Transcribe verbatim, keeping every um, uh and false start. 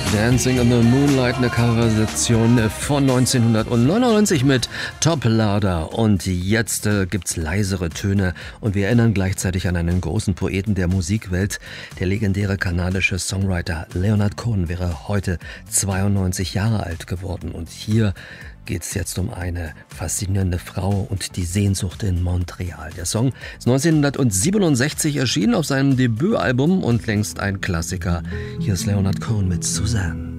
Dancing in the Moonlight, eine Coverversion von neunzehnhundertneunundneunzig mit Top Loader. Und jetzt äh, gibt's leisere Töne und wir erinnern gleichzeitig an einen großen Poeten der Musikwelt. Der legendäre kanadische Songwriter Leonard Cohen wäre heute zweiundneunzig Jahre alt geworden. Und hier geht's jetzt um eine faszinierende Frau und die Sehnsucht in Montreal. Der Song ist neunzehnhundertsiebenundsechzig erschienen auf seinem Debütalbum und längst ein Klassiker. Hier ist Leonard Cohen mit Suzanne.